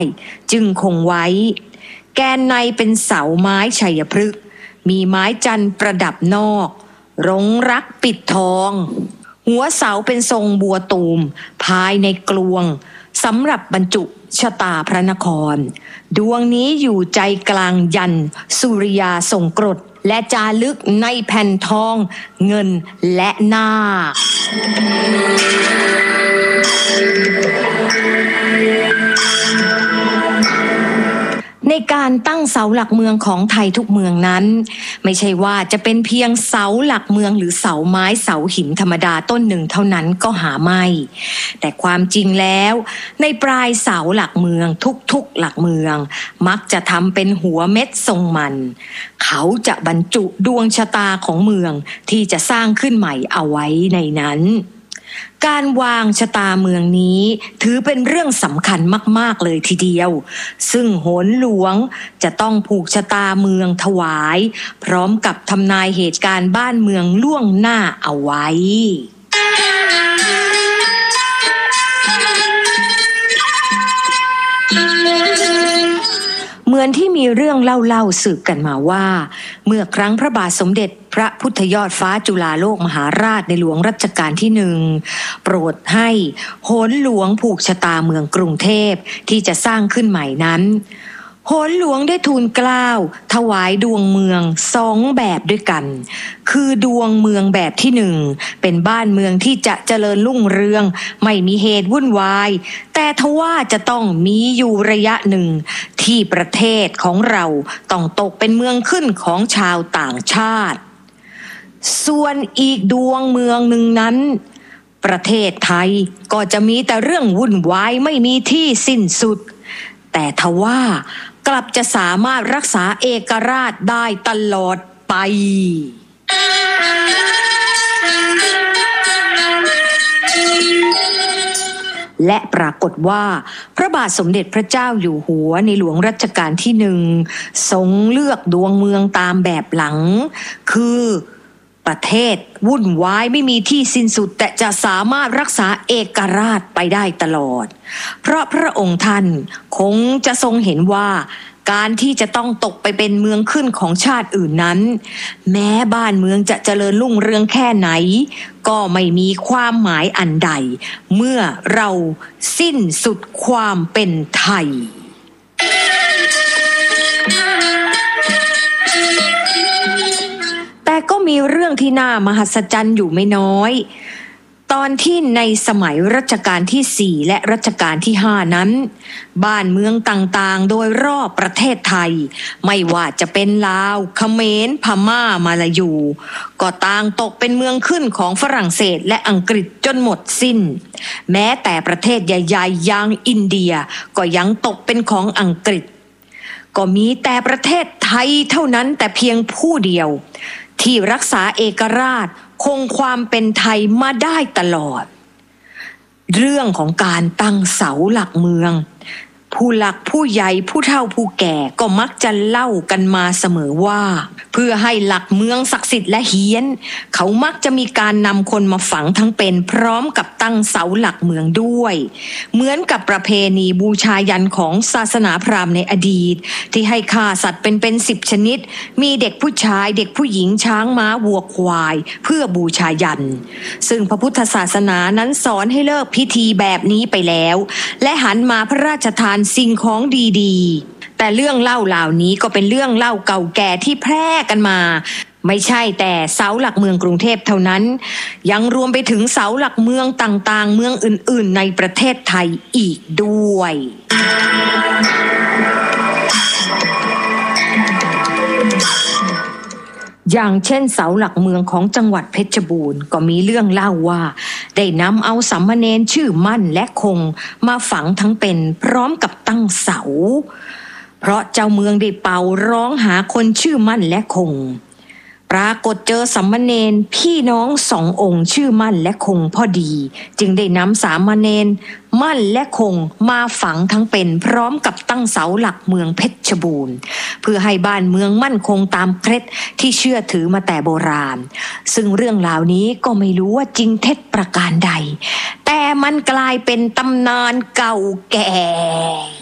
จึงคงไว้แกนในเป็นเสาไม้ชัยพฤกษ์มีไม้จันทร์ประดับนอกรงรักปิดทองหัวเสาเป็นทรงบัวตูมภายในกลวงสำหรับบรรจุชะตาพระนครดวงนี้อยู่ใจกลางยันสุริยาทรงกรดและจารึกในแผ่นทองเงินและนาคในการตั้งเสาหลักเมืองของไทยทุกเมืองนั้นไม่ใช่ว่าจะเป็นเพียงเสาหลักเมืองหรือเสาไม้เสาหินธรรมดาต้นหนึ่งเท่านั้นก็หาไม่แต่ความจริงแล้วในปลายเสาหลักเมืองทุกๆหลักเมืองมักจะทำเป็นหัวเม็ดทรงมันเขาจะบรรจุดวงชะตาของเมืองที่จะสร้างขึ้นใหม่เอาไว้ในนั้นการวางชะตาเมืองนี้ถือเป็นเรื่องสำคัญมากๆเลยทีเดียวซึ่งโหนหลวงจะต้องผูกชะตาเมืองถวายพร้อมกับทำนายเหตุการณ์บ้านเมืองล่วงหน้าเอาไว้เหมือนที่มีเรื่องเล่าสืบกันมาว่าเมื่อครั้งพระบาทสมเด็จพระพุทธยอดฟ้าจุฬาโลกมหาราชในหลวงรัชกาลที่1โปรดให้โหนหลวงผูกชะตาเมืองกรุงเทพที่จะสร้างขึ้นใหม่นั้นโหนหลวงได้ทูลเกล้าถวายดวงเมือง2แบบด้วยกันคือดวงเมืองแบบที่1เป็นบ้านเมืองที่จะเจริญรุ่งเรืองไม่มีเหตุวุ่นวายแต่ทว่าจะต้องมีอยู่ระยะหนึ่งที่ประเทศของเราต้องตกเป็นเมืองขึ้นของชาวต่างชาติส่วนอีกดวงเมืองหนึ่งนั้นประเทศไทยก็จะมีแต่เรื่องวุ่นวายไม่มีที่สิ้นสุดแต่ทว่ากลับจะสามารถรักษาเอกราชได้ตลอดไปและปรากฏว่าพระบาทสมเด็จพระเจ้าอยู่หัวในหลวงรัชกาลที่1ทรงเลือกดวงเมืองตามแบบหลังคือประเทศวุ่นวายไม่มีที่สิ้นสุดแต่จะสามารถรักษาเอกราชไปได้ตลอดเพราะพระองค์ท่านคงจะทรงเห็นว่าการที่จะต้องตกไปเป็นเมืองขึ้นของชาติอื่นนั้นแม้บ้านเมืองจะเจริญรุ่งเรืองแค่ไหนก็ไม่มีความหมายอันใดเมื่อเราสิ้นสุดความเป็นไทยแต่ก็มีเรื่องที่น่ามหัศจรรย์อยู่ไม่น้อยตอนที่ในสมัยรัชกาลที่4และรัชกาลที่5นั้นบ้านเมืองต่างๆโดยรอบประเทศไทยไม่ว่าจะเป็นลาวเขมรพม่ามาลายูก็ต่างตกเป็นเมืองขึ้นของฝรั่งเศสและอังกฤษจนหมดสิ้นแม้แต่ประเทศใหญ่ๆอย่างอินเดียก็ยังตกเป็นของอังกฤษก็มีแต่ประเทศไทยเท่านั้นแต่เพียงผู้เดียวที่รักษาเอกราชคงความเป็นไทยมาได้ตลอดเรื่องของการตั้งเสาหลักเมืองผู้หลักผู้ใหญ่ผู้เฒ่าผู้แก่ก็มักจะเล่ากันมาเสมอว่าเพื่อให้หลักเมืองศักดิ์สิทธิ์และเฮี้ยนเขามักจะมีการนำคนมาฝังทั้งเป็นพร้อมกับตั้งเสาหลักเมืองด้วยเหมือนกับประเพณีบูชายันของศาสนาพราหมณ์ในอดีตที่ให้ฆ่าสัตว์เป็น10ชนิดมีเด็กผู้ชายเด็กผู้หญิงช้างม้าวัวควายเพื่อบูชายันซึ่งพระพุทธศาสนานั้นสอนให้เลิกพิธีแบบนี้ไปแล้วและหันมาพระราชทานสิ่งของดีๆแต่เรื่องเล่าเหล่านี้ก็เป็นเรื่องเล่าเก่าแก่ที่แพร่กันมาไม่ใช่แต่เสาหลักเมืองกรุงเทพเท่านั้นยังรวมไปถึงเสาหลักเมืองต่างๆเมืองอื่นๆในประเทศไทยอีกด้วยอย่างเช่นเสาหลักเมืองของจังหวัดเพชรบูรณ์ก็มีเรื่องเล่าว่าได้นำเอาสามเณรชื่อมั่นและคงมาฝังทั้งเป็นพร้อมกับตั้งเสาเพราะเจ้าเมืองได้เป่าร้องหาคนชื่อมั่นและคงปรากฏเจอสามเณรพี่น้อง2 องค์ชื่อมั่นและคงพอดีจึงได้นำสามเณรมั่นและคงมาฝังทั้งเป็นพร้อมกับตั้งเสาหลักเมืองเพชรบูรณ์เพื่อให้บ้านเมืองมั่นคงตามเคล็ดที่เชื่อถือมาแต่โบราณซึ่งเรื่องราวนี้ก็ไม่รู้ว่าจริงเท็จประการใดแต่มันกลายเป็นตำนานเก่าแก่